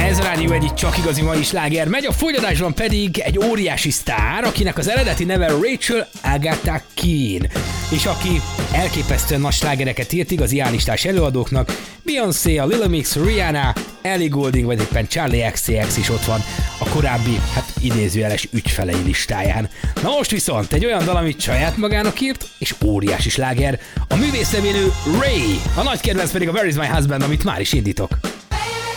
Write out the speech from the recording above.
Ez a Rádió egyik csak igazi mai sláger megy, a folytatásban pedig egy óriási sztár, akinek az eredeti neve Rachel Agatha Keane, és aki elképesztően nagy slágereket írt igazi A-listás előadóknak. Beyoncé, a Lil Mix, Rihanna, Ellie Goulding vagy éppen Charlie XCX is ott van a korábbi, idézőjeles ügyfelei listáján. Na most viszont egy olyan dal, amit saját magának írt, és óriási sláger, a művészlevélő Ray, a nagy kedvenc pedig a Where is my husband, amit már is indítok.